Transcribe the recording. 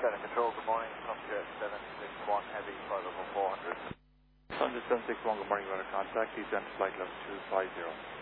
Center Control, good morning. Sunjet 761 Heavy, flight level 400. Sunjet 761, good morning, we're on contact. Descend flight level 250.